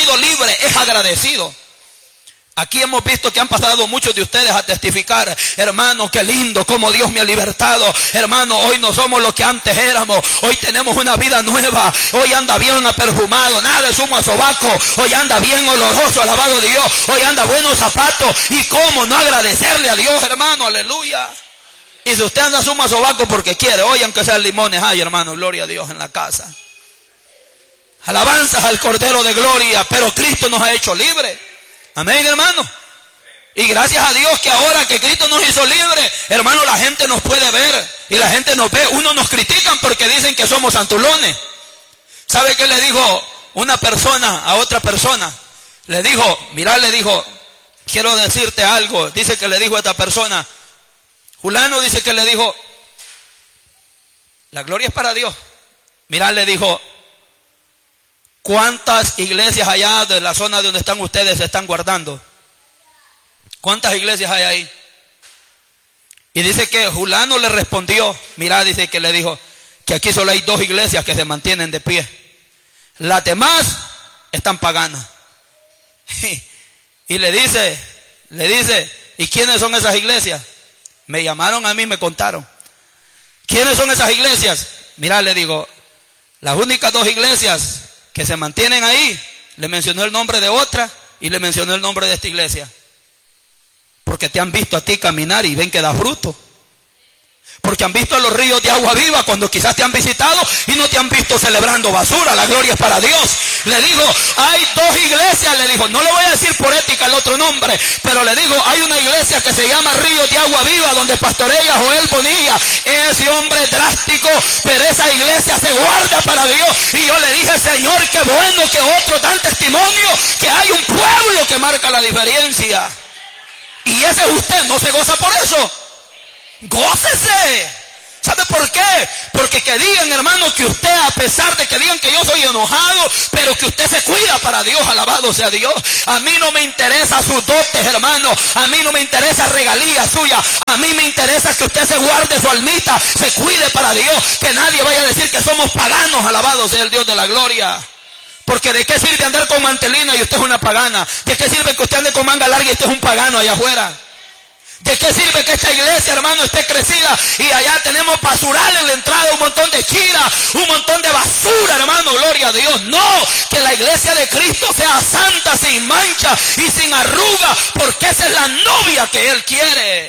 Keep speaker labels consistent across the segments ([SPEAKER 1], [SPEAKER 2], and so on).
[SPEAKER 1] sido libre es agradecido. Aquí hemos visto que han pasado muchos de ustedes a testificar, hermano, qué lindo como Dios me ha libertado. Hermano, hoy no somos lo que antes éramos. Hoy tenemos una vida nueva. Hoy anda bien perfumado, nada de zumo a sobaco. Hoy anda bien oloroso, alabado Dios. Hoy anda buenos zapatos. ¿Y cómo no agradecerle a Dios, hermano? Aleluya. Y si usted anda zumo a sobaco porque quiere, hoy aunque sean limones, ay, hermano, gloria a Dios en la casa. Alabanzas al Cordero de Gloria, pero Cristo nos ha hecho libres. Amén, hermano. Y gracias a Dios que ahora que Cristo nos hizo libres, hermano, la gente nos puede ver. Y la gente nos ve. Uno nos critican porque dicen que somos santulones. ¿Sabe qué le dijo una persona a otra persona? Le dijo, mirá, le dijo, quiero decirte algo. Dice que le dijo a esta persona, fulano dice que le dijo, la gloria es para Dios. Mirá, le dijo, ¿cuántas iglesias allá de la zona donde están ustedes se están guardando? ¿Cuántas iglesias hay ahí? Y dice que fulano le respondió, mira, dice que le dijo que aquí solo hay 2 iglesias que se mantienen de pie. Las demás están paganas. Y le dice, ¿y quiénes son esas iglesias? Me llamaron a mí, me contaron. ¿Quiénes son esas iglesias? Mira, le digo, las únicas 2 iglesias que se mantienen ahí, le mencionó el nombre de otra y le mencionó el nombre de esta iglesia. Porque te han visto a ti caminar y ven que da fruto. Porque han visto los ríos de agua viva cuando quizás te han visitado y no te han visto celebrando basura. La gloria es para Dios. Le digo, hay 2 iglesias, le dijo, no le voy a decir por ética el otro nombre, pero le digo, hay una iglesia que se llama Ríos de Agua Viva, donde pastorea Joel Bonilla. Ese hombre es drástico, pero esa iglesia se guarda para Dios. Y yo le dije, Señor, qué bueno que otros dan testimonio, que hay un pueblo que marca la diferencia. Y ese es usted, ¿no se goza por eso? ¡Gócese! ¿Sabe por qué? Porque que digan, hermano, que usted, a pesar de que digan que yo soy enojado, pero que usted se cuida para Dios, alabado sea Dios. A mí no me interesa sus dotes, hermano. A mí no me interesa regalías suyas. A mí me interesa que usted se guarde su almita, se cuide para Dios. Que nadie vaya a decir que somos paganos, alabado sea el Dios de la gloria. Porque ¿de qué sirve andar con mantelina y usted es una pagana? ¿De qué sirve que usted ande con manga larga y usted es un pagano allá afuera? ¿De qué sirve que esta iglesia, hermano, esté crecida y allá tenemos basural en la entrada, un montón de chira, un montón de basura, hermano, gloria a Dios? No, que la iglesia de Cristo sea santa, sin mancha y sin arruga, porque esa es la novia que Él quiere.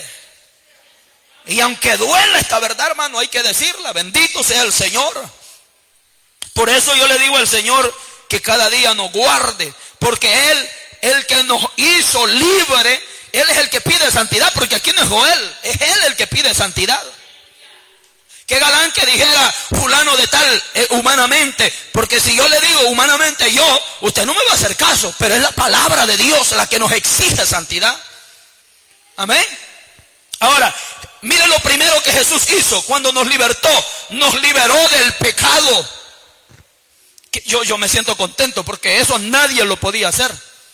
[SPEAKER 1] Y aunque duela esta verdad, hermano, hay que decirla, bendito sea el Señor. Por eso yo le digo al Señor que cada día nos guarde, porque Él, el que nos hizo libre, Él es el que pide santidad, porque aquí no es Joel, es Él el que pide santidad. Qué galán que dijera fulano de tal humanamente, porque si yo le digo humanamente usted no me va a hacer caso, pero es la palabra de Dios la que nos exige santidad. Amén. Ahora, mire lo primero que Jesús hizo cuando nos libertó, nos liberó del pecado. Yo me siento contento porque eso nadie lo podía hacer.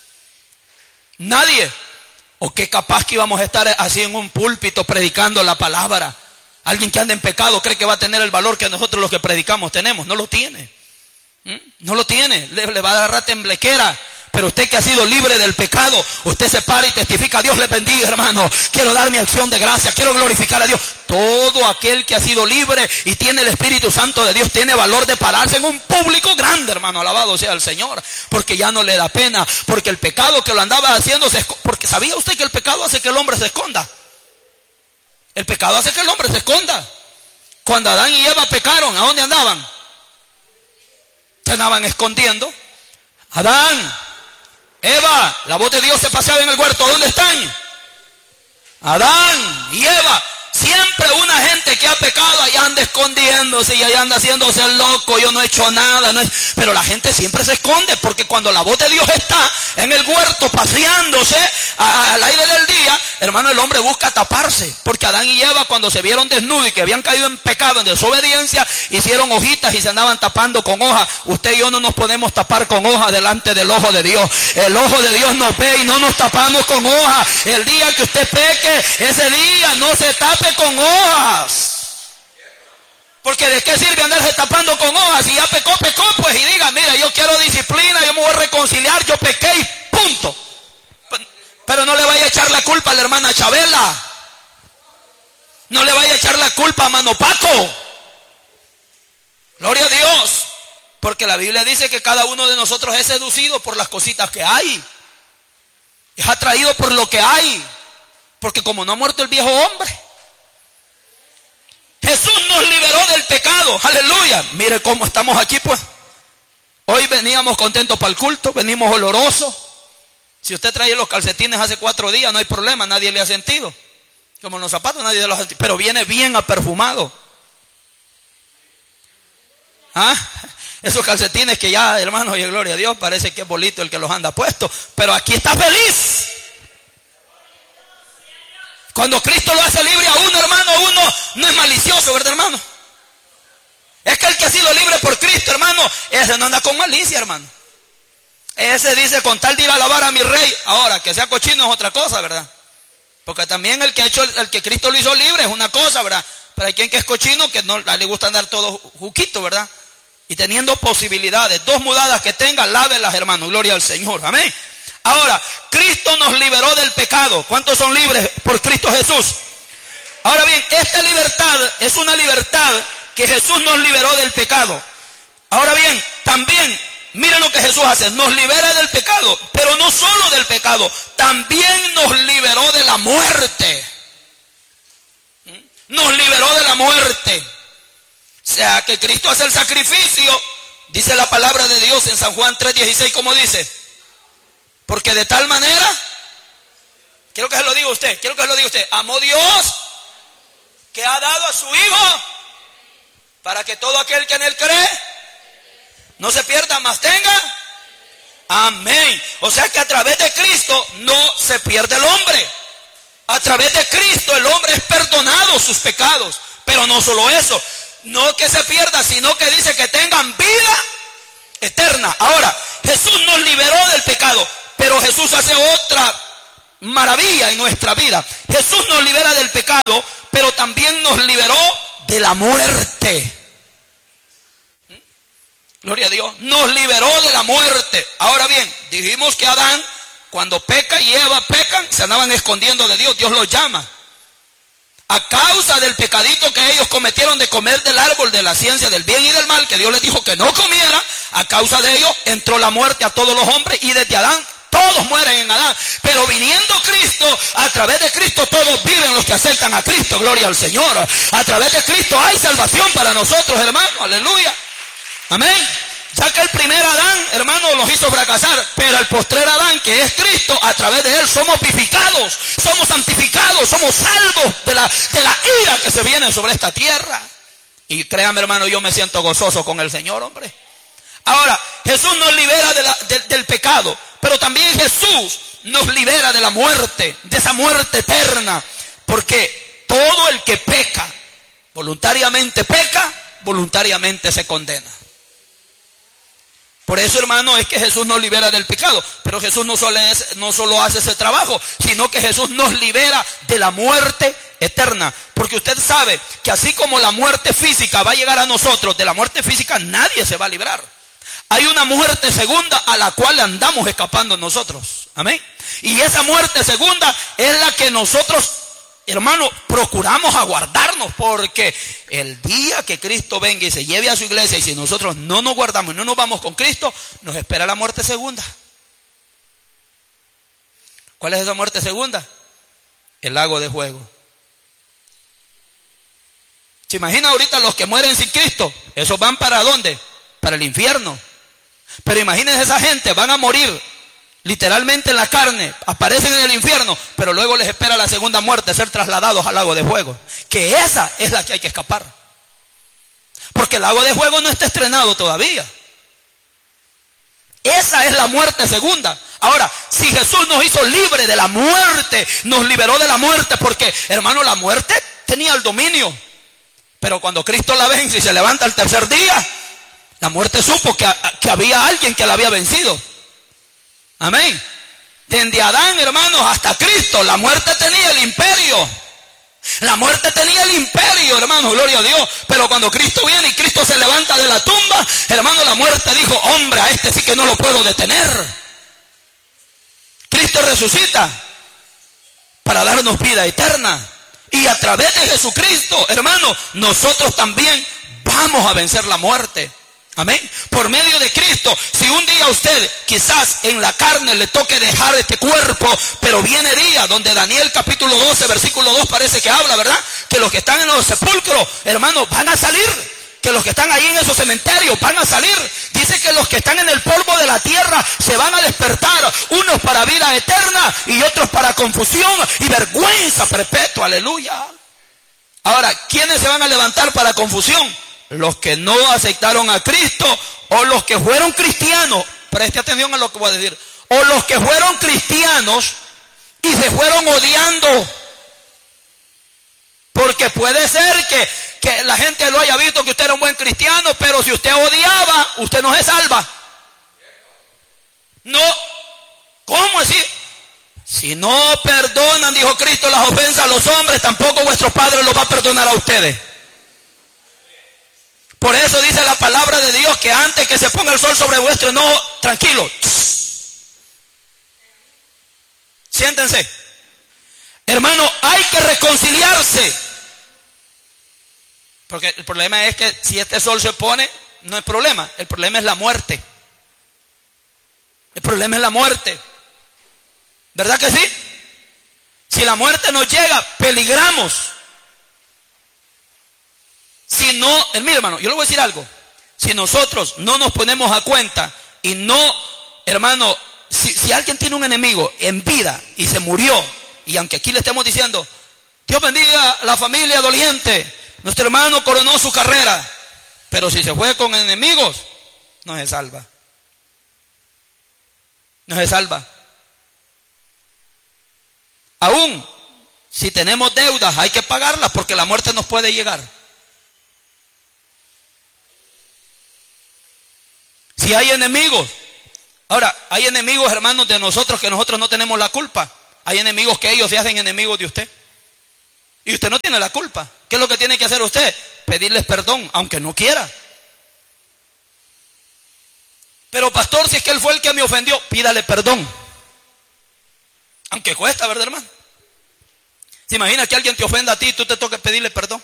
[SPEAKER 1] Nadie. O qué capaz que íbamos a estar así en un púlpito predicando la palabra. Alguien que anda en pecado cree que va a tener el valor que nosotros los que predicamos tenemos. No lo tiene. No lo tiene. Le va a agarrar temblequera. Pero usted que ha sido libre del pecado, usted se para y testifica. Dios le bendiga, hermano. Quiero dar mi acción de gracia. Quiero glorificar a Dios. Todo aquel que ha sido libre y tiene el Espíritu Santo de Dios tiene valor de pararse en un público grande, hermano. Alabado sea el Señor. Porque ya no le da pena. Porque el pecado que lo andaba haciendo, porque ¿sabía usted que el pecado hace que el hombre se esconda? El pecado hace que el hombre se esconda. Cuando Adán y Eva pecaron, ¿a dónde andaban? Se andaban escondiendo. Adán, Eva, la voz de Dios se paseaba en el huerto. ¿Dónde están? Adán y Eva. Siempre una gente que ha pecado allá anda escondiéndose y allá anda haciéndose el loco. Yo no he hecho nada. Pero la gente siempre se esconde, porque cuando la voz de Dios está en el huerto paseándose al aire del día, hermano, el hombre busca taparse. Porque Adán y Eva, cuando se vieron desnudos y que habían caído en pecado, en desobediencia, hicieron hojitas y se andaban tapando con hojas. Usted y yo no nos podemos tapar con hojas delante del ojo de Dios. El ojo de Dios nos ve y no nos tapamos con hojas. El día que usted peque, ese día no se tape con hojas. Porque ¿de qué sirve andarse tapando con hojas? Si ya pecó, pues, y diga, mira, yo quiero disciplina, yo me voy a reconciliar, yo culpa a la hermana Chabela. No le vaya a echar la culpa a Mano Paco. Gloria a Dios. Porque la Biblia dice que cada uno de nosotros es seducido por las cositas que hay. Es atraído por lo que hay. Porque como no ha muerto el viejo hombre. Jesús nos liberó del pecado. Aleluya. Mire cómo estamos aquí pues. Hoy veníamos contentos para el culto. Venimos olorosos. Si usted trae los calcetines hace 4 días no hay problema. Nadie le ha sentido. Como los zapatos nadie los ha sentido. Pero viene bien aperfumado. ¿Ah? Esos calcetines que ya, hermanos, y gloria a Dios, parece que es bolito el que los anda puesto. Pero aquí está feliz. Cuando Cristo lo hace libre a uno, hermano, uno no es malicioso, ¿verdad, hermano? Es que el que ha sido libre por Cristo, hermano, ese no anda con malicia, hermano. Ese dice, con tal de ir a alabar a mi rey. Ahora, que sea cochino es otra cosa, ¿verdad? Porque también el que Cristo lo hizo libre es una cosa, ¿verdad? Pero hay quien que es cochino que no le gusta andar todo juquito, ¿verdad? Y teniendo posibilidades, 2 mudadas que tenga, lávelas, hermano, gloria al Señor, amén. Ahora, Cristo nos liberó del pecado. ¿Cuántos son libres por Cristo Jesús? Ahora bien, esta libertad es una libertad que Jesús nos liberó del pecado. Ahora bien, también, miren lo que Jesús hace, nos libera del pecado, pero no solo del pecado, también nos liberó de la muerte. Nos liberó de la muerte. O sea, que Cristo hace el sacrificio, dice la palabra de Dios en San Juan 3:16, ¿cómo dice? Porque de tal manera, quiero que se lo diga usted, amó Dios que ha dado a su Hijo para que todo aquel que en Él cree no se pierda, mas tenga. Amén. O sea que a través de Cristo no se pierde el hombre. A través de Cristo el hombre es perdonado sus pecados. Pero no solo eso, no que se pierda, sino que dice que tengan vida eterna. Ahora, Jesús nos liberó del pecado, pero Jesús hace otra maravilla en nuestra vida. Jesús nos libera del pecado, pero también nos liberó de la muerte. Gloria a Dios. Nos liberó de la muerte. Ahora bien, dijimos que Adán, cuando peca y Eva pecan, se andaban escondiendo de Dios. Dios los llama. A causa del pecadito que ellos cometieron de comer del árbol de la ciencia del bien y del mal, que Dios les dijo que no comiera, a causa de ello entró la muerte a todos los hombres, y desde Adán todos mueren en Adán. Pero viniendo Cristo, a través de Cristo todos viven los que aceptan a Cristo. Gloria al Señor. A través de Cristo hay salvación para nosotros, hermanos. Aleluya. Amén. Ya que el primer Adán, hermano, los hizo fracasar, pero el postrer Adán, que es Cristo, a través de él somos vivificados, somos santificados, somos salvos de la ira que se viene sobre esta tierra. Y créame, hermano, yo me siento gozoso con el Señor, hombre. Ahora, Jesús nos libera del pecado, pero también Jesús nos libera de la muerte, de esa muerte eterna, porque todo el que peca, voluntariamente peca, voluntariamente se condena. Por eso, hermano, es que Jesús nos libera del pecado. Pero Jesús no solo hace ese trabajo, sino que Jesús nos libera de la muerte eterna. Porque usted sabe que así como la muerte física va a llegar a nosotros, de la muerte física nadie se va a librar. Hay una muerte segunda a la cual andamos escapando nosotros. Amén. Y esa muerte segunda es la que nosotros, hermano, procuramos aguardarnos, porque el día que Cristo venga y se lleve a su iglesia, y si nosotros no nos guardamos y no nos vamos con Cristo, nos espera la muerte segunda. ¿Cuál es esa muerte segunda? El lago de fuego. ¿Se imagina ahorita los que mueren sin Cristo? ¿Esos van para dónde? Para el infierno. Pero imagínense, esa gente van a morir literalmente en la carne, aparecen en el infierno, pero luego les espera la segunda muerte, ser trasladados al lago de fuego. Que esa es la que hay que escapar. Porque el lago de fuego no está estrenado todavía. Esa es la muerte segunda. Ahora, si Jesús nos hizo libre de la muerte, nos liberó de la muerte, porque, hermano, la muerte tenía el dominio. Pero cuando Cristo la vence y se levanta el tercer día, la muerte supo que había alguien que la había vencido. Amén. Desde Adán, hermanos, hasta Cristo, la muerte tenía el imperio. La muerte tenía el imperio, hermano, gloria a Dios. Pero cuando Cristo viene y Cristo se levanta de la tumba, hermano, la muerte dijo, hombre, a este sí que no lo puedo detener. Cristo resucita. para darnos vida eterna. Y a través de Jesucristo, hermano, nosotros también vamos a vencer la muerte. Amén. Por medio de Cristo. Si un día usted quizás en la carne le toque dejar este cuerpo, pero viene día donde Daniel capítulo 12 versículo 2 parece que habla, ¿verdad? Que los que están en los sepulcros, hermanos, van a salir. Que los que están ahí en esos cementerios van a salir. Dice que los que están en el polvo de la tierra se van a despertar. Unos para vida eterna y otros para confusión y vergüenza perpetua. Aleluya. Ahora, ¿quiénes se van a levantar para confusión? Los que no aceptaron a Cristo o los que fueron cristianos. Preste atención a lo que voy a decir. O los que fueron cristianos y se fueron odiando. Porque puede ser que la gente lo haya visto que usted era un buen cristiano, pero si usted odiaba, usted no se salva. No. ¿Cómo así? Si no perdonan, dijo Cristo, las ofensas a los hombres, tampoco vuestro Padre los va a perdonar a ustedes. Por eso dice la palabra de Dios que antes que se ponga el sol sobre vuestro enojo, tranquilo. Siéntense. Hermano, hay que reconciliarse. Porque el problema es que si este sol se pone, no hay problema. El problema es la muerte. El problema es la muerte. ¿Verdad que sí? Si la muerte nos llega, peligramos. Si no, mire hermano, yo le voy a decir algo. Si nosotros no nos ponemos a cuenta y no, hermano, si alguien tiene un enemigo en vida y se murió, y aunque aquí le estemos diciendo, Dios bendiga a la familia doliente, nuestro hermano coronó su carrera, pero si se fue con enemigos, no se salva. No se salva. Aún si tenemos deudas, hay que pagarlas porque la muerte nos puede llegar. Si hay enemigos, ahora, hay enemigos, hermanos, de nosotros que nosotros no tenemos la culpa. Hay enemigos que ellos se hacen enemigos de usted. Y usted no tiene la culpa. ¿Qué es lo que tiene que hacer usted? Pedirles perdón, aunque no quiera. Pero pastor, si es que él fue el que me ofendió, pídale perdón. Aunque cuesta, ¿verdad, hermano? ¿Se imagina que alguien te ofenda a ti y tú te toques pedirle perdón?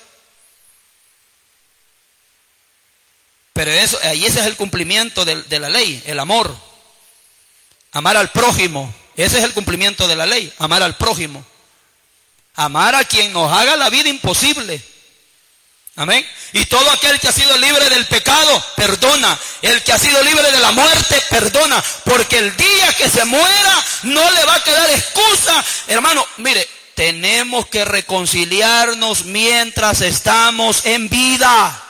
[SPEAKER 1] Pero eso, ahí ese es el cumplimiento de la ley, el amor. Amar al prójimo. Ese es el cumplimiento de la ley, amar al prójimo. Amar a quien nos haga la vida imposible. Amén. Y todo aquel que ha sido libre del pecado, perdona. El que ha sido libre de la muerte, perdona. Porque el día que se muera, no le va a quedar excusa. Hermano, mire, tenemos que reconciliarnos mientras estamos en vida.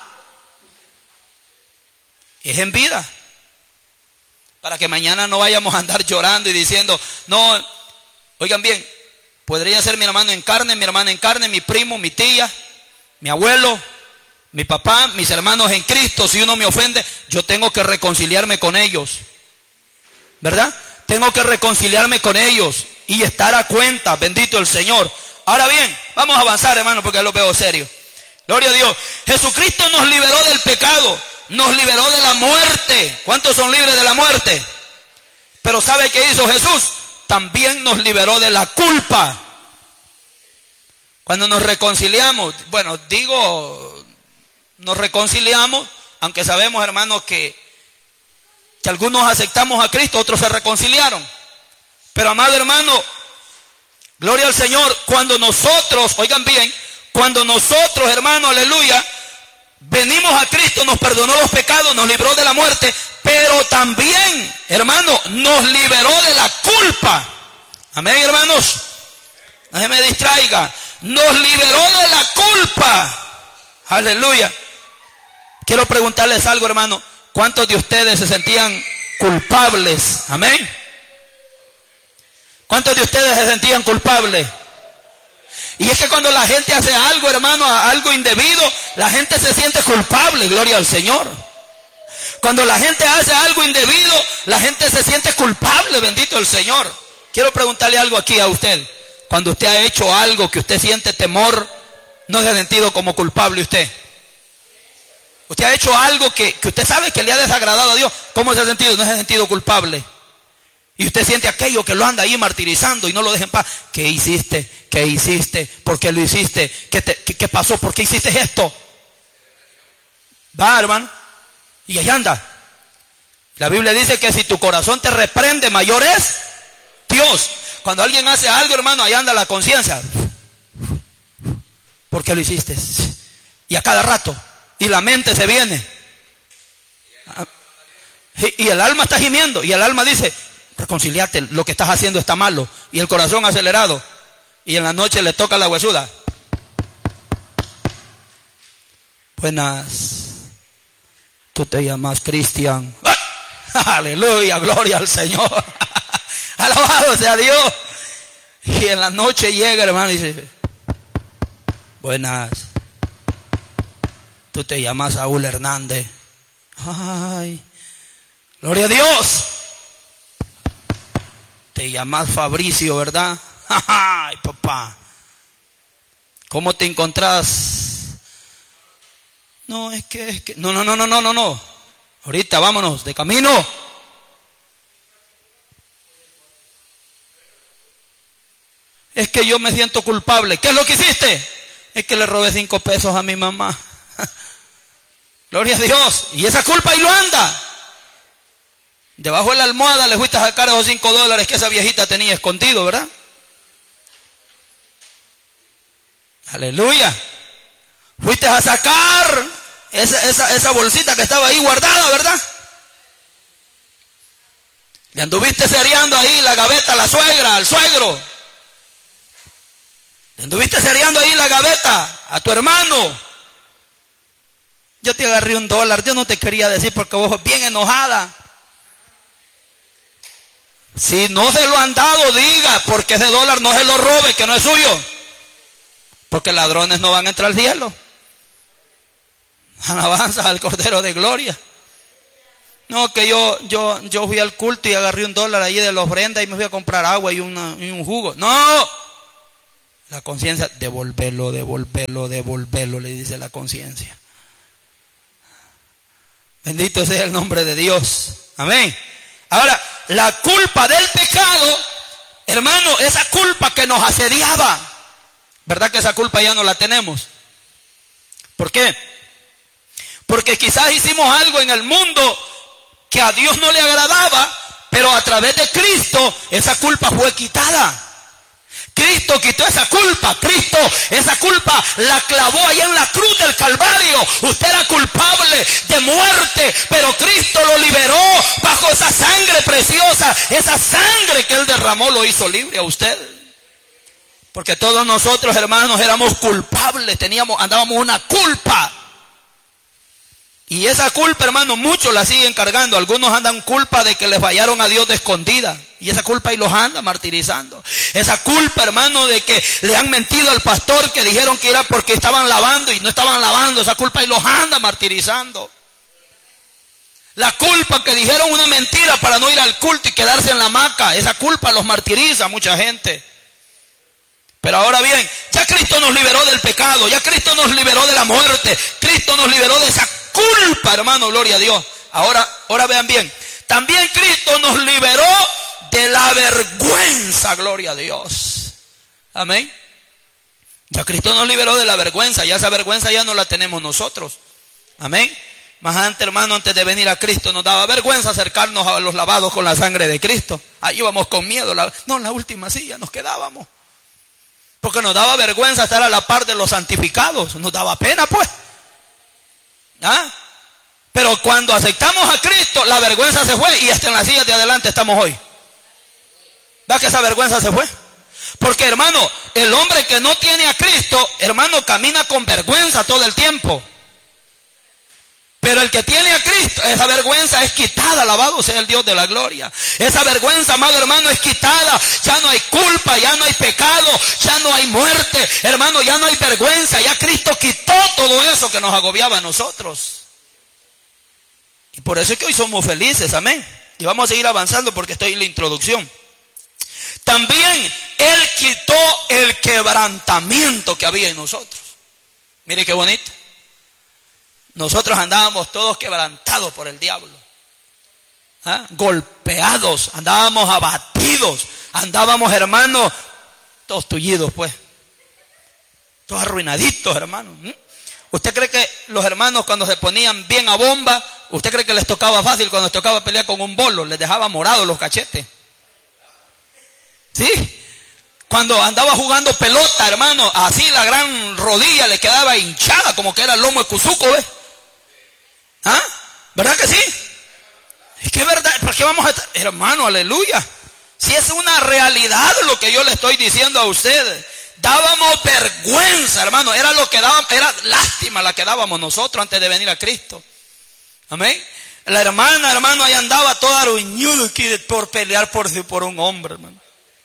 [SPEAKER 1] Es en vida. Para que mañana no vayamos a andar llorando y diciendo, no, oigan bien, podría ser mi hermano en carne, mi hermana en carne, mi primo, mi tía, mi abuelo, mi papá, mis hermanos en Cristo. Si uno me ofende, yo tengo que reconciliarme con ellos, ¿verdad? Tengo que reconciliarme con ellos y estar a cuenta, bendito el Señor. Ahora bien, vamos a avanzar, hermano, porque lo veo serio. Gloria a Dios. Jesucristo nos liberó del pecado. Nos liberó de la muerte. ¿Cuántos son libres de la muerte? Pero ¿sabe qué hizo Jesús? También nos liberó de la culpa. Cuando nos reconciliamos, bueno, nos reconciliamos, aunque sabemos, hermanos, que algunos aceptamos a Cristo, otros se reconciliaron. Pero, amado hermano, gloria al Señor, cuando nosotros, oigan bien, cuando nosotros, hermano, aleluya, venimos a Cristo, nos perdonó los pecados, nos libró de la muerte, pero también, hermano, nos liberó de la culpa. Amén, hermanos. No se me distraiga. Nos liberó de la culpa. Aleluya. Quiero preguntarles algo, hermano. ¿Cuántos de ustedes se sentían culpables? Amén. ¿Cuántos de ustedes se sentían culpables? Y es que cuando la gente hace algo, hermano, algo indebido, la gente se siente culpable, gloria al Señor. Cuando la gente hace algo indebido, la gente se siente culpable, bendito el Señor. Quiero preguntarle algo aquí a usted. Cuando usted ha hecho algo que usted siente temor, ¿no se ha sentido como culpable usted? Usted ha hecho algo que usted sabe que le ha desagradado a Dios, ¿cómo se ha sentido? ¿No se ha sentido culpable? Y usted siente aquello que lo anda ahí martirizando y no lo deja en paz. ¿Qué hiciste? ¿Qué hiciste? ¿Por qué lo hiciste? ¿Qué pasó? ¿Por qué hiciste esto? Va, hermano. Y ahí anda. La Biblia dice que si tu corazón te reprende, mayor es Dios. Cuando alguien hace algo, hermano, ahí anda la conciencia. ¿Por qué lo hiciste? Y a cada rato. Y la mente se viene. Y el alma está gimiendo. Y el alma dice, reconciliate, lo que estás haciendo está malo. Y el corazón acelerado. Y en la noche le toca la huesuda. Buenas. Tú te llamas Cristian. Aleluya, gloria al Señor. Alabado sea Dios. Y en la noche llega, hermano, y dice, buenas. Tú te llamas Saúl Hernández. Ay, gloria a Dios. Te llamas Fabricio, ¿verdad? Ay, papá. ¿Cómo te encontrás? No, es que. No. Ahorita vámonos de camino. Es que yo me siento culpable. ¿Qué es lo que hiciste? Es que le robé 5 pesos a mi mamá. Gloria a Dios. Y esa culpa ahí lo anda. Debajo de la almohada le fuiste a sacar esos $5 que esa viejita tenía escondido, ¿verdad? Aleluya. Fuiste a sacar esa bolsita que estaba ahí guardada, ¿verdad? Le anduviste cereando ahí la gaveta a la suegra, al suegro. Le anduviste cereando ahí la gaveta a tu hermano. Yo te agarré $1. Yo no te quería decir porque vos sos bien enojada. Si no se lo han dado, diga, porque ese $1 no se lo robe, que no es suyo. Porque ladrones no van a entrar al cielo. Alabanza al Cordero de Gloria. No, que yo fui al culto y agarré $1 ahí de la ofrenda y me fui a comprar agua y un jugo. No. La conciencia, devolverlo, le dice la conciencia. Bendito sea el nombre de Dios. Amén. Ahora, la culpa del pecado, hermano, esa culpa que nos asediaba, ¿verdad que esa culpa ya no la tenemos? ¿Por qué? Porque quizás hicimos algo en el mundo que a Dios no le agradaba, pero a través de Cristo esa culpa fue quitada. Cristo quitó esa culpa. Cristo esa culpa la clavó ahí en la cruz del Calvario. Usted era culpable de muerte, pero Cristo lo liberó bajo esa sangre preciosa. Esa sangre que Él derramó lo hizo libre a usted. Porque todos nosotros, hermanos, éramos culpables, andábamos una culpa. Y esa culpa, hermano, muchos la siguen cargando. Algunos andan culpa de que les fallaron a Dios de escondida. Y esa culpa ahí los anda martirizando. Esa culpa, hermano, de que le han mentido al pastor, que dijeron que era porque estaban lavando y no estaban lavando. Esa culpa ahí los anda martirizando. La culpa que dijeron una mentira para no ir al culto y quedarse en la hamaca. Esa culpa los martiriza a mucha gente. Pero ahora bien, ya Cristo nos liberó del pecado. Ya Cristo nos liberó de la muerte. Cristo nos liberó de esa culpa, hermano, gloria a Dios. Ahora vean bien. También Cristo nos liberó de la vergüenza, gloria a Dios. Amén. Ya Cristo nos liberó de la vergüenza. Ya esa vergüenza ya no la tenemos nosotros. Amén. Más antes, hermano, antes de venir a Cristo nos daba vergüenza acercarnos a los lavados con la sangre de Cristo. Ahí íbamos con miedo. En la última silla nos quedábamos. Porque nos daba vergüenza estar a la par de los santificados. Nos daba pena, pues. ¿Ah? Pero cuando aceptamos a Cristo, la vergüenza se fue y hasta en las sillas de adelante estamos hoy. ¿Va que esa vergüenza se fue? Porque, hermano, el hombre que no tiene a Cristo, hermano, camina con vergüenza todo el tiempo. Pero el que tiene a Cristo, esa vergüenza es quitada, alabado sea el Dios de la gloria. Esa vergüenza, amado hermano, es quitada. Ya no hay culpa, ya no hay pecado, ya no hay muerte. Hermano, ya no hay vergüenza. Ya Cristo quitó todo eso que nos agobiaba a nosotros. Y por eso es que hoy somos felices, amén. Y vamos a seguir avanzando porque estoy en la introducción. También Él quitó el quebrantamiento que había en nosotros. Mire qué bonito. Nosotros andábamos todos quebrantados por el diablo. golpeados, andábamos abatidos, andábamos, hermanos, todos tullidos, pues, todos arruinaditos, hermanos. ¿Usted cree que los hermanos cuando se ponían bien a bomba, usted cree que les tocaba fácil cuando les tocaba pelear con un bolo? Les dejaba morados los cachetes. ¿Sí? Cuando andaba jugando pelota, hermano, así la gran rodilla le quedaba hinchada como que era el lomo de cuzuco, ¿ves? ¿Verdad que sí? Es que es verdad. ¿Por qué vamos a estar? Hermano, aleluya. Si es una realidad lo que yo le estoy diciendo a ustedes. Dábamos vergüenza, hermano. Era lo que dábamos, era lástima la que dábamos nosotros antes de venir a Cristo. Amén. La hermana, hermano, ahí andaba toda aruñuda aquí por pelear por un hombre, hermano.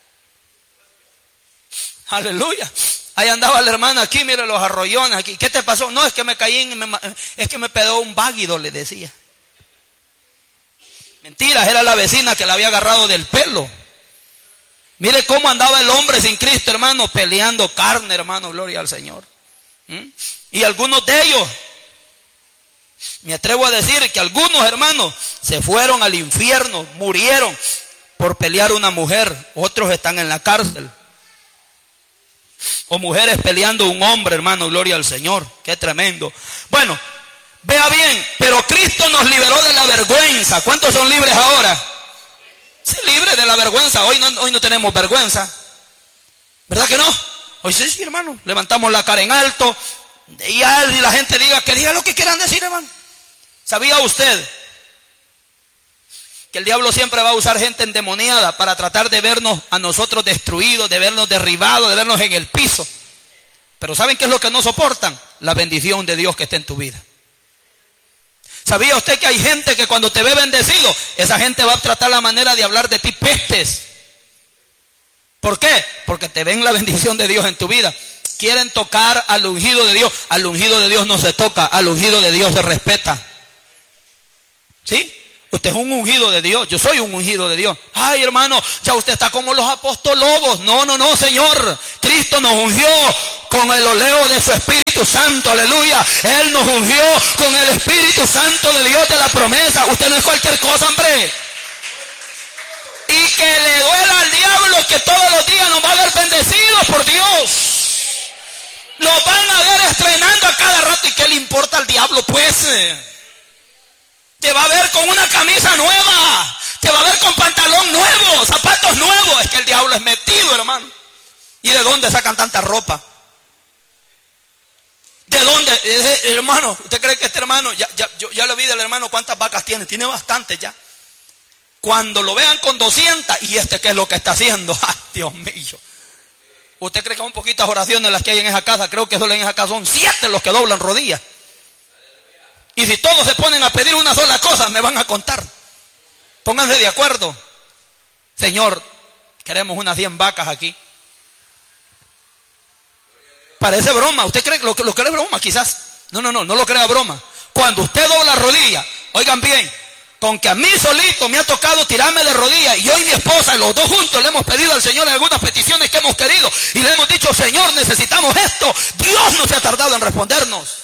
[SPEAKER 1] Aleluya. Ahí andaba la hermana aquí, mire los arroyones aquí. ¿Qué te pasó? No, es que me caí, es que me pegó un váguido, le decía. Mentiras, era la vecina que la había agarrado del pelo. Mire cómo andaba el hombre sin Cristo, hermano, peleando carne, hermano, gloria al Señor. Y algunos de ellos, me atrevo a decir que algunos hermanos se fueron al infierno, murieron por pelear una mujer. Otros están en la cárcel. O mujeres peleando un hombre, hermano, gloria al Señor. Qué tremendo. Bueno, vea bien, pero Cristo nos liberó de la vergüenza. ¿Cuántos son libres ahora? Sí, libres de la vergüenza. Hoy no tenemos vergüenza. ¿Verdad que no? Hoy sí, hermano. Levantamos la cara en alto. Y la gente diga lo que quieran decir, hermano. ¿Sabía usted que el diablo siempre va a usar gente endemoniada para tratar de vernos a nosotros destruidos, de vernos derribados, de vernos en el piso? Pero ¿saben qué es lo que no soportan? La bendición de Dios que está en tu vida. ¿Sabía usted que hay gente que cuando te ve bendecido, esa gente va a tratar la manera de hablar de ti pestes? ¿Por qué? Porque te ven la bendición de Dios en tu vida. Quieren tocar al ungido de Dios. Al ungido de Dios no se toca, al ungido de Dios se respeta. ¿Sí? Usted es un ungido de Dios. Yo soy un ungido de Dios. Ay, hermano, ya usted está como los apostolobos. No, Señor. Cristo nos ungió con el oleo de su Espíritu Santo. Aleluya. Él nos ungió con el Espíritu Santo de Dios de la promesa. Usted no es cualquier cosa, hombre. Y que le duela al diablo que todos los días nos va a ver bendecidos por Dios. Nos van a ver estrenando a cada rato. ¿Y qué le importa al diablo, pues? Te va a ver con una camisa nueva. Te va a ver con pantalón nuevo, zapatos nuevos. Es que el diablo es metido, hermano. ¿Y de dónde sacan tanta ropa? ¿De dónde? Hermano, ¿usted cree que este hermano, yo ya lo vi del hermano cuántas vacas tiene? Tiene bastantes ya. Cuando lo vean con 200, ¿y este qué es lo que está haciendo? ¡Ay, Dios mío! ¿Usted cree que son poquitas oraciones las que hay en esa casa? Creo que solo en esa casa son 7 los que doblan rodillas. Y si todos se ponen a pedir una sola cosa, me van a contar. Pónganse de acuerdo. Señor, queremos unas 100 vacas aquí. Parece broma. ¿Usted cree que lo cree broma? Quizás. No lo crea broma. Cuando usted dobla rodillas, oigan bien, con que a mí solito me ha tocado tirarme de rodillas, y yo y mi esposa, los dos juntos, le hemos pedido al Señor algunas peticiones que hemos querido, y le hemos dicho, Señor, necesitamos esto. Dios no se ha tardado en respondernos.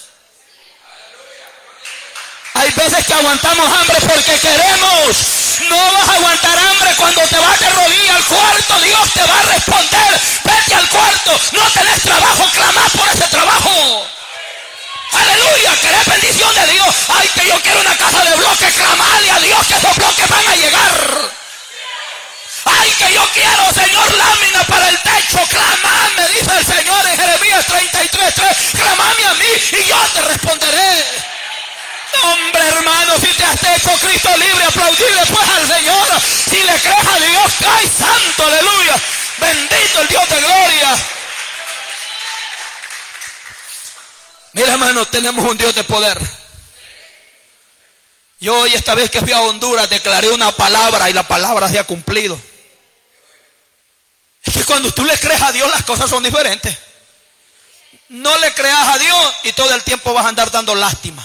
[SPEAKER 1] Hay veces que aguantamos hambre porque queremos. No vas a aguantar hambre cuando te vas de rodillas al cuarto. Dios te va a responder. Vete al cuarto. No tenés trabajo, clamá por ese trabajo. Aleluya, querés bendición de Dios. Ay, que yo quiero una casa de bloques. Clamale a Dios que esos bloques van a llegar. Ay, que yo quiero, Señor, lámina para el techo. Clamame, dice el Señor en Jeremías 33:3. Clamame a mí y yo te responderé. Hombre, hermano, si te has hecho Cristo libre, aplaudirle pues al Señor. Si le crees a Dios, ¡ay, santo, aleluya! Bendito el Dios de gloria. Mira, hermano, tenemos un Dios de poder. Yo hoy, esta vez que fui a Honduras, declaré una palabra y la palabra se ha cumplido. Es que cuando tú le crees a Dios, las cosas son diferentes. No le creas a Dios y todo el tiempo vas a andar dando lástima.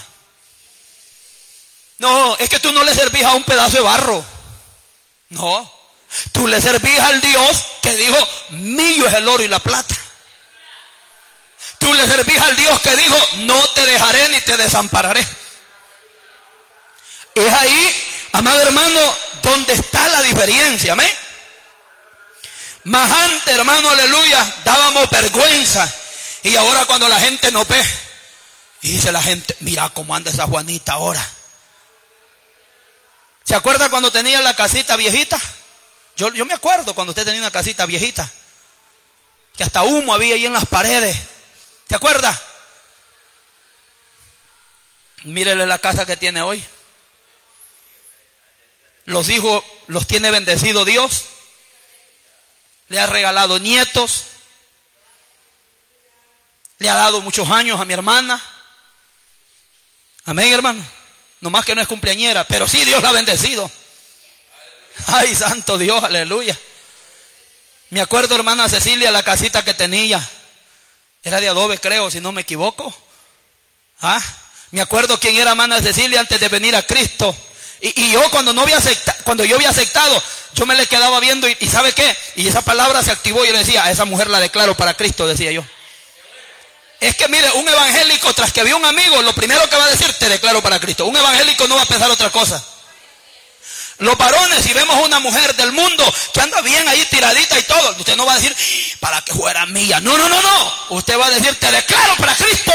[SPEAKER 1] No, es que tú no le servís a un pedazo de barro. No, tú le servís al Dios que dijo, mío es el oro y la plata. Tú le servís al Dios que dijo, no te dejaré ni te desampararé. Es ahí Amado hermano, ¿dónde está la diferencia? Amén. Más antes, hermano, aleluya, dábamos vergüenza. Y ahora cuando la gente nos ve, y dice la gente, mira cómo anda esa Juanita ahora. ¿Se acuerda cuando tenía la casita viejita? Yo me acuerdo cuando usted tenía una casita viejita, que hasta humo había ahí en las paredes. ¿Se acuerda? Mírele la casa que tiene hoy. Los hijos los tiene bendecido Dios. Le ha regalado nietos. Le ha dado muchos años a mi hermana. Amén, hermano. Nomás que no es cumpleañera, pero sí Dios la ha bendecido. Ay, santo Dios, aleluya. Me acuerdo, hermana Cecilia, la casita que tenía. Era de adobe, creo, si no me equivoco. Me acuerdo quién era hermana Cecilia antes de venir a Cristo. Y yo cuando yo había aceptado, yo me le quedaba viendo y ¿sabe qué? Y esa palabra se activó y yo le decía, a esa mujer la declaro para Cristo, decía yo. Es que mire, un evangélico tras que vio un amigo, lo primero que va a decir, te declaro para Cristo. Un evangélico no va a pensar otra cosa. Los varones, si vemos una mujer del mundo que anda bien ahí tiradita y todo, usted no va a decir, para que fuera mía. No. Usted va a decir, te declaro para Cristo.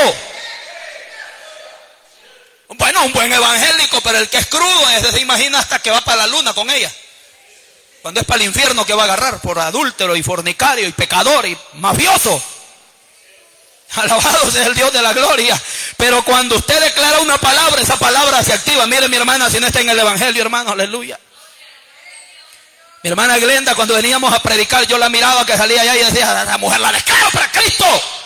[SPEAKER 1] Bueno, un buen evangélico, pero el que es crudo, ese se imagina hasta que va para la luna con ella. Cuando es para el infierno que va a agarrar por adúltero y fornicario y pecador y mafioso. Alabado sea el Dios de la gloria. Pero cuando usted declara una palabra, esa palabra se activa. Mire mi hermana, si no está en el evangelio, hermano, aleluya. Mi hermana Glenda, cuando veníamos a predicar, yo la miraba que salía allá y decía, la mujer la declaro para Cristo.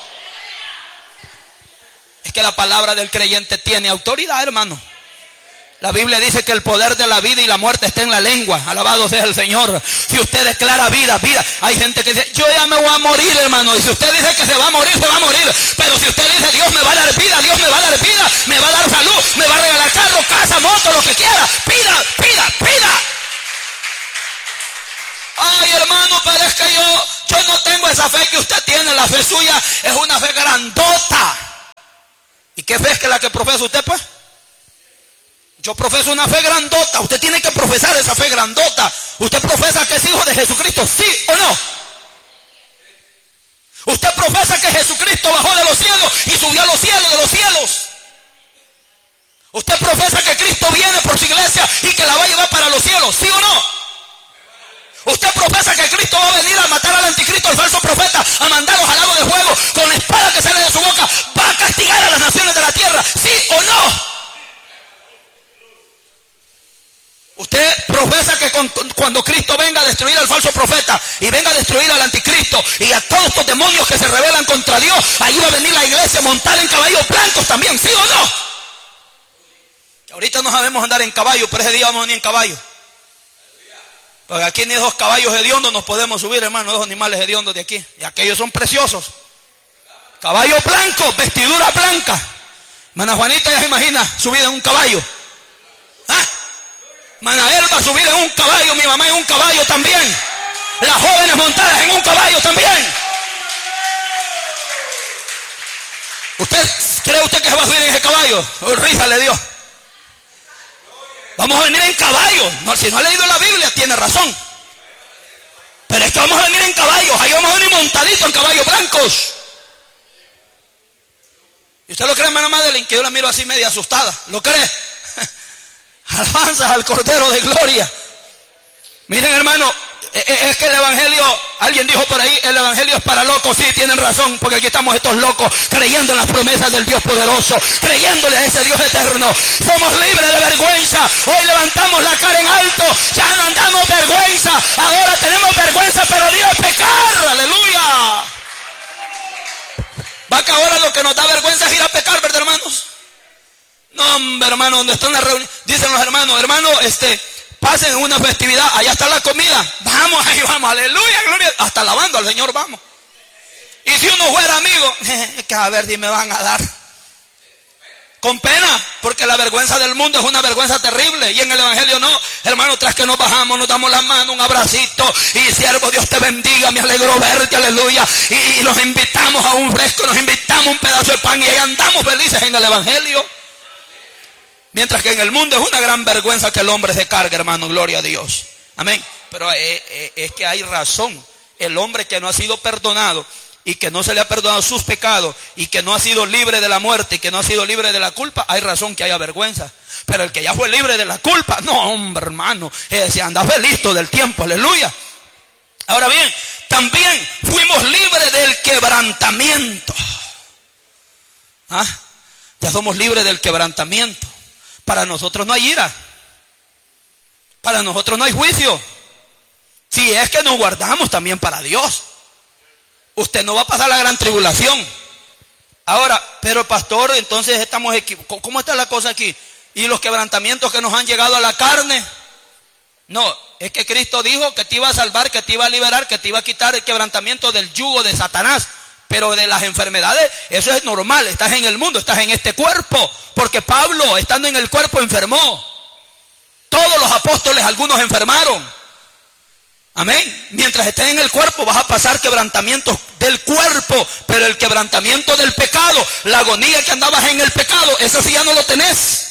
[SPEAKER 1] Es que la palabra del creyente tiene autoridad, hermano. La Biblia dice que el poder de la vida y la muerte está en la lengua. Alabado sea el Señor. Si usted declara vida. Hay gente que dice, yo ya me voy a morir, hermano. Y si usted dice que se va a morir, se va a morir. Pero si usted dice, Dios me va a dar vida, Dios me va a dar vida, me va a dar salud, me va a regalar carro, casa, moto, lo que quiera. Pida. Ay, hermano, pero es que yo no tengo esa fe que usted tiene. La fe suya es una fe grandota. ¿Y qué fe es que la que profesa usted, pues? Yo profeso una fe grandota. Usted tiene que profesar esa fe grandota. ¿Usted profesa que es hijo de Jesucristo? ¿Sí o no? ¿Usted profesa que Jesucristo bajó de los cielos y subió a los cielos de los cielos? ¿Usted profesa que Cristo viene por su iglesia y que la va a llevar para los cielos? ¿Sí o no? ¿Usted profesa que Cristo va a venir a matar al anticristo, al falso profeta, a mandarlos al lago de fuego con la espada que sale de su boca? ¿Va a castigar a las naciones de la tierra? ¿Sí o no? Usted profesa que cuando Cristo venga a destruir al falso profeta y venga a destruir al anticristo y a todos estos demonios que se rebelan contra Dios, ahí va a venir la iglesia montada en caballos blancos también, ¿sí o no? Que ahorita no sabemos andar en caballo, pero ese día vamos a venir en caballo. Porque aquí ni dos caballos hediondos nos podemos subir, hermano, dos animales hediondos de aquí. Y aquellos son preciosos. Caballo blanco, vestidura blanca. Hermana Juanita ya se imagina subida en un caballo. Hermana Elba subida en un caballo, mi mamá en un caballo también. Las jóvenes montadas en un caballo también. ¿Cree usted que se va a subir en ese caballo? Risa le dio. Vamos a venir en caballo. No, si no ha leído la Biblia, tiene razón. Pero es que vamos a venir en caballos. Ahí vamos a venir montaditos en caballos blancos. ¿Y usted lo cree, hermana Madeline? Que yo la miro así media asustada. ¿Lo cree? Alabanzas al Cordero de Gloria. Miren, hermano, es que el evangelio, alguien dijo por ahí, el evangelio es para locos. Sí, tienen razón, porque aquí estamos estos locos creyendo en las promesas del Dios poderoso, creyéndole a ese Dios eterno. Somos libres de vergüenza. Hoy levantamos la cara en alto. Ya no andamos vergüenza. Ahora tenemos vergüenza, pero Dios es pecar. Aleluya. Va que ahora lo que nos da vergüenza es ir a pecar, ¿verdad, hermanos? No, hombre, hermano, donde están las reuniones, dicen los hermanos, pasen una festividad, allá está la comida, vamos, ahí vamos, aleluya, gloria, hasta alabando al Señor vamos. Y si uno fuera amigo, que a ver si me van a dar. Con pena, porque la vergüenza del mundo es una vergüenza terrible, y en el evangelio no, hermano, tras que nos bajamos, nos damos la mano, un abracito, y siervo, Dios te bendiga, me alegro verte, aleluya, y nos invitamos a un fresco, nos invitamos a un pedazo de pan, y ahí andamos felices en el evangelio. Mientras que en el mundo es una gran vergüenza que el hombre se cargue, hermano, gloria a Dios. Amén. Pero es que hay razón. El hombre que no ha sido perdonado y que no se le ha perdonado sus pecados y que no ha sido libre de la muerte y que no ha sido libre de la culpa, hay razón que haya vergüenza. Pero el que ya fue libre de la culpa, no, hombre, hermano, se anda feliz todo el tiempo, aleluya. Ahora bien, también fuimos libres del quebrantamiento. Ya somos libres del quebrantamiento. Para nosotros no hay ira. Para nosotros no hay juicio. Si es que nos guardamos también para Dios. Usted no va a pasar la gran tribulación. Ahora, pero pastor, entonces estamos equivocados. ¿Cómo está la cosa aquí? ¿Y los quebrantamientos que nos han llegado a la carne? No, es que Cristo dijo que te iba a salvar, que te iba a liberar, que te iba a quitar el quebrantamiento del yugo de Satanás. Pero de las enfermedades, eso es normal. Estás en el mundo, estás en este cuerpo. Porque Pablo, estando en el cuerpo, enfermó. Todos los apóstoles, algunos enfermaron. Amén. Mientras estés en el cuerpo vas a pasar quebrantamientos del cuerpo, pero el quebrantamiento del pecado, la agonía que andabas en el pecado, eso sí ya no lo tenés.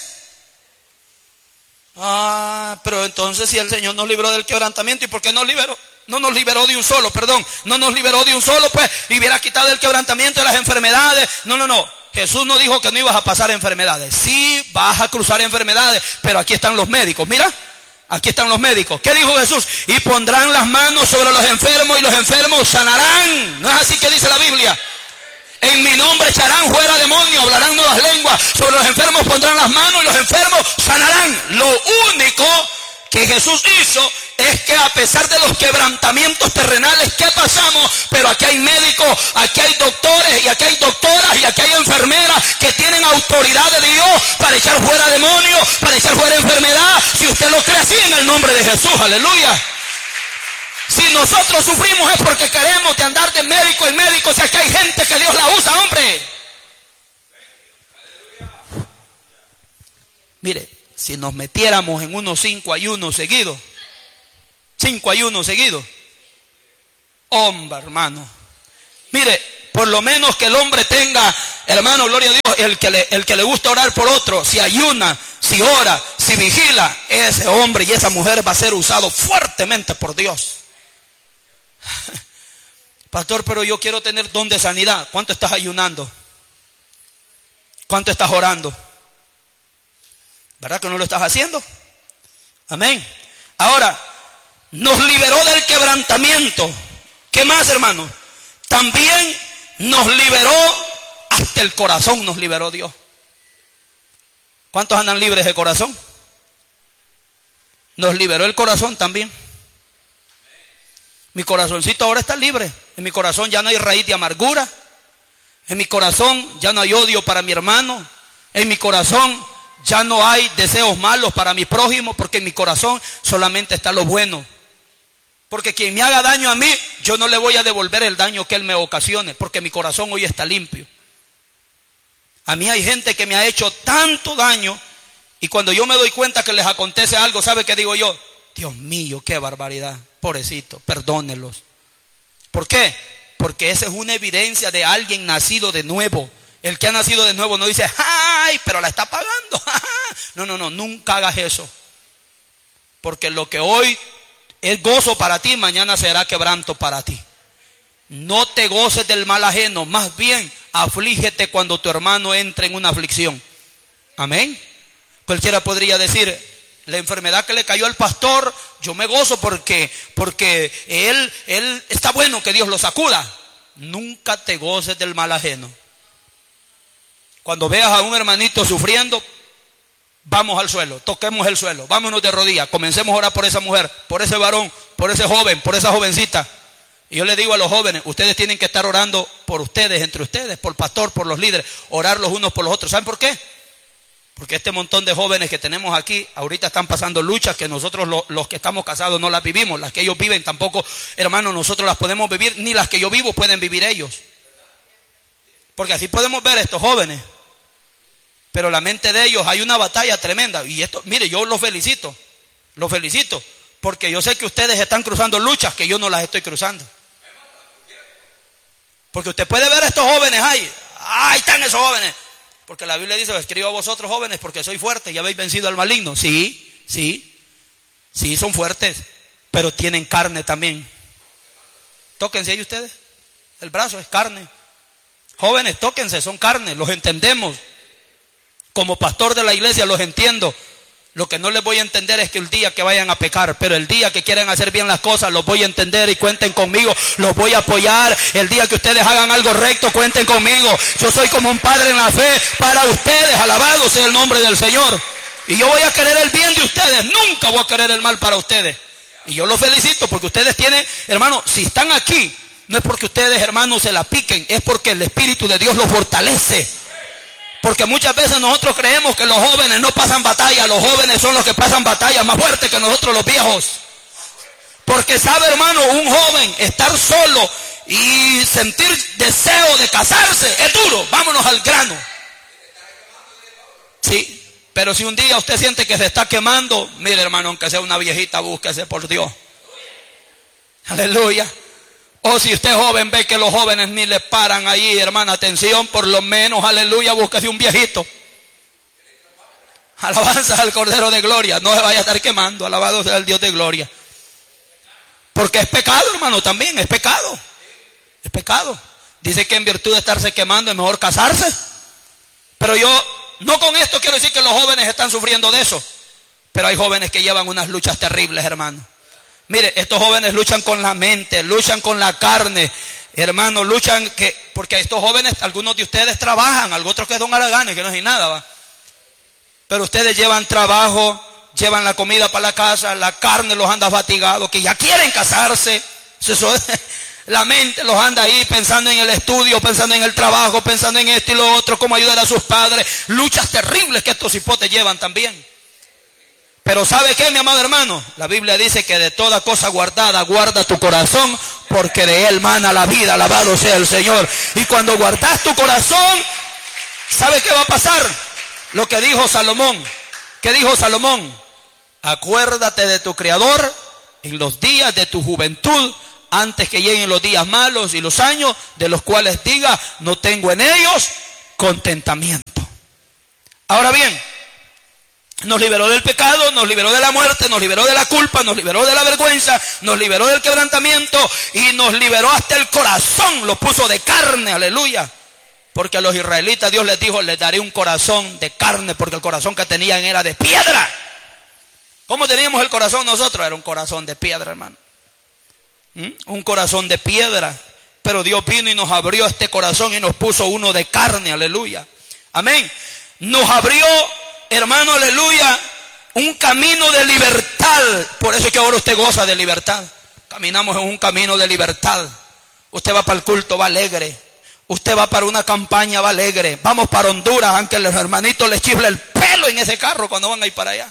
[SPEAKER 1] Pero entonces si el Señor nos libró del quebrantamiento, ¿y por qué nos liberó? No nos liberó de un solo, no nos liberó de un solo, pues, y hubiera quitado el quebrantamiento de las enfermedades. No. Jesús no dijo que no ibas a pasar enfermedades. Sí, vas a cruzar enfermedades, pero aquí están los médicos, mira. Aquí están los médicos. ¿Qué dijo Jesús? Y pondrán las manos sobre los enfermos y los enfermos sanarán. ¿No es así que dice la Biblia? En mi nombre echarán fuera demonios, hablarán nuevas lenguas. Sobre los enfermos pondrán las manos y los enfermos sanarán. Lo único que Jesús hizo es que a pesar de los quebrantamientos terrenales que pasamos, pero aquí hay médicos, aquí hay doctores y aquí hay doctoras y aquí hay enfermeras que tienen autoridad de Dios para echar fuera demonios, para echar fuera enfermedad. Si usted lo cree así, en el nombre de Jesús, aleluya. Si nosotros sufrimos es porque queremos de andar de médico en médico. O sea que hay gente que Dios la usa, hombre. Mire, si nos metiéramos en unos 5 ayunos seguidos, 5 ayunos seguidos, hombre, hermano, mire, por lo menos que el hombre tenga, hermano, gloria a Dios, el que le gusta orar por otro, si ayuna, si ora, si vigila, ese hombre y esa mujer va a ser usado fuertemente por Dios. Pastor, pero yo quiero tener don de sanidad. ¿Cuánto estás ayunando? ¿Cuánto estás orando? ¿Verdad que no lo estás haciendo? Amén. Ahora, nos liberó del quebrantamiento. ¿Qué más, hermano? También nos liberó, hasta el corazón nos liberó Dios. ¿Cuántos andan libres de corazón? Nos liberó el corazón también. Mi corazoncito ahora está libre. En mi corazón ya no hay raíz de amargura. En mi corazón ya no hay odio para mi hermano. En mi corazón ya no hay deseos malos para mi prójimo, porque en mi corazón solamente está lo bueno. Porque quien me haga daño a mí, yo no le voy a devolver el daño que él me ocasione, porque mi corazón hoy está limpio. A mí hay gente que me ha hecho tanto daño, y cuando yo me doy cuenta que les acontece algo, ¿sabe qué digo yo? Dios mío, qué barbaridad, pobrecito, perdónelos. ¿Por qué? Porque esa es una evidencia de alguien nacido de nuevo. El que ha nacido de nuevo no dice, ¡ay, pero la está pagando! No, nunca hagas eso. Porque lo que hoy es gozo para ti, mañana será quebranto para ti. No te goces del mal ajeno, más bien aflígete cuando tu hermano entre en una aflicción. Amén. Cualquiera podría decir, la enfermedad que le cayó al pastor, yo me gozo porque él está bueno que Dios lo sacuda. Nunca te goces del mal ajeno. Cuando veas a un hermanito sufriendo, vamos al suelo, toquemos el suelo, vámonos de rodillas, comencemos a orar por esa mujer, por ese varón, por ese joven, por esa jovencita. Y yo le digo a los jóvenes, ustedes tienen que estar orando por ustedes, entre ustedes, por el pastor, por los líderes, orar los unos por los otros. ¿Saben por qué? Porque este montón de jóvenes que tenemos aquí, ahorita están pasando luchas que nosotros los que estamos casados no las vivimos, las que ellos viven tampoco, hermanos, nosotros las podemos vivir, ni las que yo vivo pueden vivir ellos. Porque así podemos ver a estos jóvenes. Pero la mente de ellos hay una batalla tremenda. Y esto, mire, yo los felicito, porque yo sé que ustedes están cruzando luchas que yo no las estoy cruzando. Porque usted puede ver a estos jóvenes ahí están esos jóvenes. Porque la Biblia dice, escribo a vosotros jóvenes porque soy fuerte y habéis vencido al maligno. Sí, son fuertes, pero tienen carne también. Tóquense ahí ustedes. El brazo es carne. Jóvenes, tóquense, son carne, los entendemos. Como pastor de la iglesia los entiendo. Lo que no les voy a entender es que el día que vayan a pecar, pero el día que quieran hacer bien las cosas, los voy a entender y cuenten conmigo, los voy a apoyar. El día que ustedes hagan algo recto, cuenten conmigo. Yo soy como un padre en la fe para ustedes, alabado sea el nombre del Señor. Y yo voy a querer el bien de ustedes, nunca voy a querer el mal para ustedes. Y yo los felicito porque ustedes tienen, hermanos, si están aquí, no es porque ustedes, hermanos, se la piquen, es porque el Espíritu de Dios los fortalece. Porque muchas veces nosotros creemos que los jóvenes no pasan batalla. Los jóvenes son los que pasan batallas más fuertes que nosotros los viejos. Porque sabe, hermano, un joven estar solo y sentir deseo de casarse es duro. Vámonos al grano. Sí, pero si un día usted siente que se está quemando, mire, hermano, aunque sea una viejita, búsquese por Dios. Aleluya. O si usted joven ve que los jóvenes ni le paran ahí, hermana, atención, por lo menos, aleluya, búsquese un viejito. Alabanza al Cordero de Gloria, no se vaya a estar quemando, alabado sea el Dios de Gloria. Porque es pecado, hermano, también, es pecado. Es pecado. Dice que en virtud de estarse quemando es mejor casarse. Pero yo, no con esto quiero decir que los jóvenes están sufriendo de eso. Pero hay jóvenes que llevan unas luchas terribles, hermano. Mire, estos jóvenes luchan con la mente, luchan con la carne, hermano, luchan porque estos jóvenes, algunos de ustedes trabajan, otros que son haraganes, que no hay nada, ¿va? Pero ustedes llevan trabajo, llevan la comida para la casa, la carne los anda fatigado, que ya quieren casarse, la mente los anda ahí pensando en el estudio, pensando en el trabajo, pensando en esto y lo otro, cómo ayudar a sus padres, luchas terribles que estos hipotes llevan también. Pero ¿sabe qué, mi amado hermano? La Biblia dice que de toda cosa guardada, guarda tu corazón, porque de él mana la vida, alabado sea el Señor. Y cuando guardas tu corazón, ¿sabe qué va a pasar? Lo que dijo Salomón. ¿Qué dijo Salomón? Acuérdate de tu Creador en los días de tu juventud, antes que lleguen los días malos y los años, de los cuales diga, no tengo en ellos contentamiento. Ahora bien, nos liberó del pecado, nos liberó de la muerte, nos liberó de la culpa, nos liberó de la vergüenza, nos liberó del quebrantamiento y nos liberó hasta el corazón, lo puso de carne, aleluya. Porque a los israelitas Dios les dijo, les daré un corazón de carne, porque el corazón que tenían era de piedra. ¿Cómo teníamos el corazón nosotros? Era un corazón de piedra, hermano. Un corazón de piedra. Pero Dios vino y nos abrió este corazón y nos puso uno de carne, aleluya. Amén. Nos abrió, hermano, aleluya, un camino de libertad. Por eso es que ahora usted goza de libertad. Caminamos en un camino de libertad. Usted va para el culto, va alegre. Usted va para una campaña, va alegre. Vamos para Honduras, aunque los hermanitos les chifle el pelo en ese carro cuando van a ir para allá.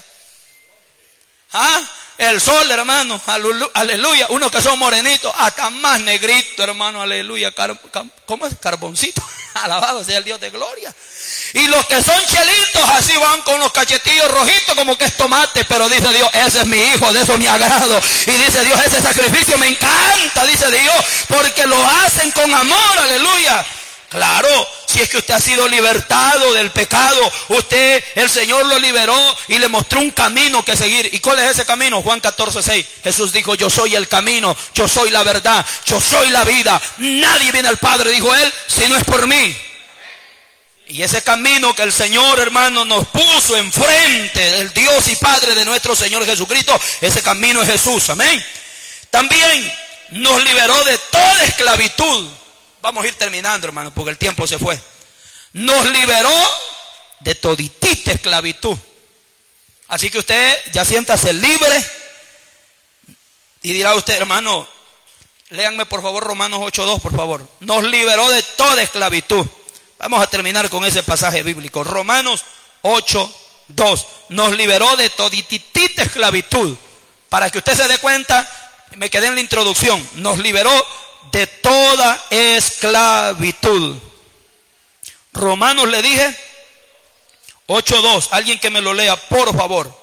[SPEAKER 1] El sol, hermano, aleluya. Unos que son morenitos, hasta más negrito, hermano, aleluya. ¿Cómo es? Carboncito. Alabado sea el Dios de gloria. Y los que son chelitos, así van con los cachetillos rojitos como que es tomate. Pero dice Dios, ese es mi hijo, de eso me agrado. Y dice Dios, ese sacrificio me encanta, dice Dios, porque lo hacen con amor, aleluya. Claro, si es que usted ha sido libertado del pecado, el Señor lo liberó y le mostró un camino que seguir. ¿Y cuál es ese camino? Juan 14:6. Jesús dijo, yo soy el camino, yo soy la verdad, yo soy la vida. Nadie viene al Padre, dijo él, si no es por mí. Y ese camino que el Señor, hermano, nos puso enfrente, el Dios y Padre de nuestro Señor Jesucristo, ese camino es Jesús, amén. También nos liberó de toda esclavitud. Vamos a ir terminando, hermano, porque el tiempo se fue. Nos liberó de toditita esclavitud. Así que usted ya siéntase libre. Y dirá usted, hermano, léanme por favor Romanos 8:2, por favor. Nos liberó de toda esclavitud. Vamos a terminar con ese pasaje bíblico. Romanos 8:2. Nos liberó de toditita esclavitud. Para que usted se dé cuenta, me quedé en la introducción. Nos liberó de toda esclavitud. Romanos, le dije, 8:2. Alguien que me lo lea, por favor.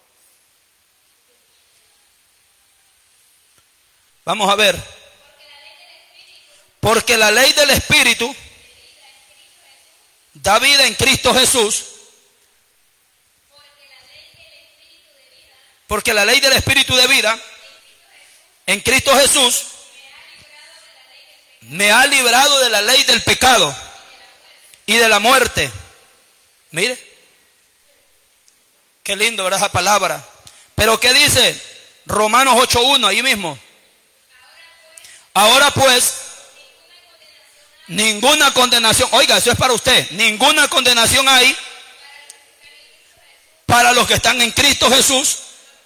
[SPEAKER 1] Vamos a ver. Porque la ley del Espíritu da vida en Cristo Jesús. Porque la ley del Espíritu de vida en Cristo Jesús me ha librado de la ley del pecado y de la muerte. Mire, qué lindo, ¿verdad? Esa palabra. Pero ¿qué dice? Romanos 8:1, ahí mismo. Ahora pues, ninguna condenación, oiga, eso es para usted, ninguna condenación hay para los que están en Cristo Jesús,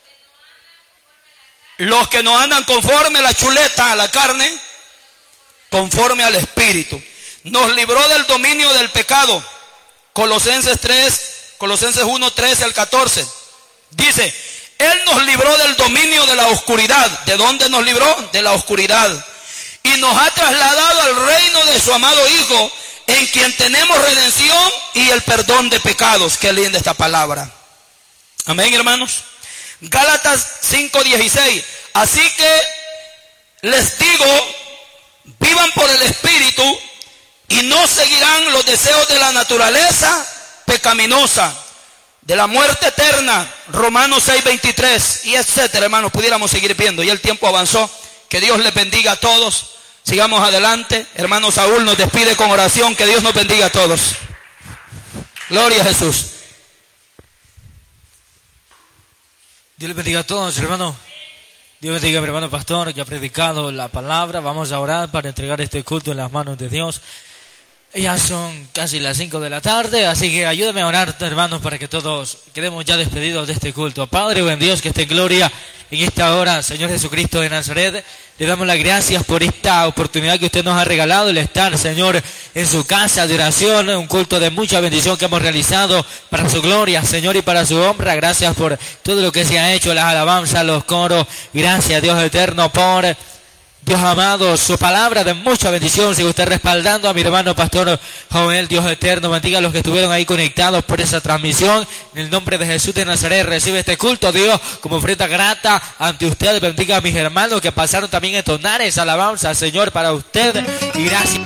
[SPEAKER 1] los que no andan conforme a la chuleta, a la carne, conforme al Espíritu. Nos libró del dominio del pecado. Colosenses 1, 13 al 14. Dice, Él nos libró del dominio de la oscuridad. ¿De dónde nos libró? De la oscuridad. Y nos ha trasladado al reino de su amado Hijo, en quien tenemos redención y el perdón de pecados. Qué linda esta palabra. Amén, hermanos. Gálatas 5:16. Así que les digo, vivan por el Espíritu y no seguirán los deseos de la naturaleza pecaminosa, de la muerte eterna. Romanos 6:23 y etcétera, hermanos. Pudiéramos seguir viendo, ya el tiempo avanzó. Que Dios les bendiga a todos. Sigamos adelante. Hermano Saúl nos despide con oración. Que Dios nos bendiga a todos. Gloria a Jesús.
[SPEAKER 2] Dios les bendiga a todos, hermano. Dios bendiga a mi hermano pastor que ha predicado la palabra. Vamos a orar para entregar este culto en las manos de Dios. Ya son casi las 5 de la tarde, así que ayúdame a orar, hermanos, para que todos quedemos ya despedidos de este culto. Padre, buen Dios, que esté en gloria en esta hora, Señor Jesucristo de Nazaret. Le damos las gracias por esta oportunidad que usted nos ha regalado, el estar, Señor, en su casa de oración, un culto de mucha bendición que hemos realizado para su gloria, Señor, y para su honra. Gracias por todo lo que se ha hecho, las alabanzas, los coros. Gracias, Dios eterno, por Dios amado, su palabra de mucha bendición. Sigue usted respaldando a mi hermano pastor Joel. Dios eterno, bendiga a los que estuvieron ahí conectados por esa transmisión. En el nombre de Jesús de Nazaret, recibe este culto, Dios, como ofrenda grata ante usted. Bendiga a mis hermanos que pasaron también a entonar esa alabanza, Señor, para usted. Y gracias.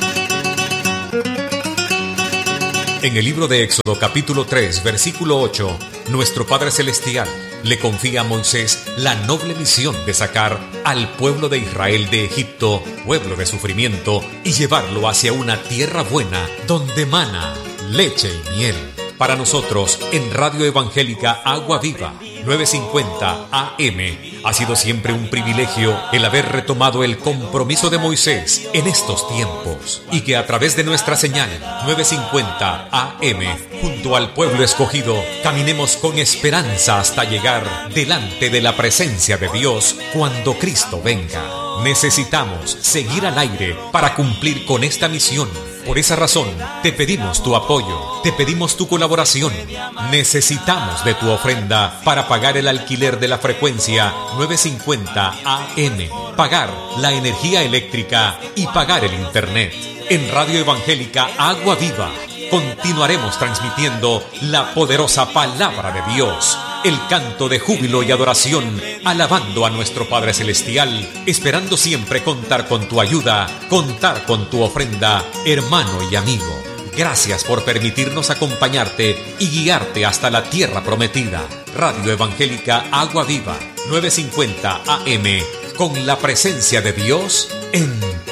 [SPEAKER 3] En el libro de Éxodo capítulo 3, versículo 8, nuestro Padre Celestial le confía a Moisés la noble misión de sacar al pueblo de Israel de Egipto, pueblo de sufrimiento, y llevarlo hacia una tierra buena donde mana leche y miel. Para nosotros, en Radio Evangélica Agua Viva, 950 AM, ha sido siempre un privilegio el haber retomado el compromiso de Moisés en estos tiempos, y que a través de nuestra señal 950 AM, junto al pueblo escogido, caminemos con esperanza hasta llegar delante de la presencia de Dios cuando Cristo venga. Necesitamos seguir al aire para cumplir con esta misión. Por esa razón, te pedimos tu apoyo, te pedimos tu colaboración. Necesitamos de tu ofrenda para pagar el alquiler de la frecuencia 950 AM, pagar la energía eléctrica y pagar el internet. En Radio Evangélica Agua Viva continuaremos transmitiendo la poderosa palabra de Dios, el canto de júbilo y adoración, alabando a nuestro Padre Celestial, esperando siempre contar con tu ayuda, contar con tu ofrenda, hermano y amigo. Gracias por permitirnos acompañarte y guiarte hasta la tierra prometida. Radio Evangélica Agua Viva, 950 AM, con la presencia de Dios en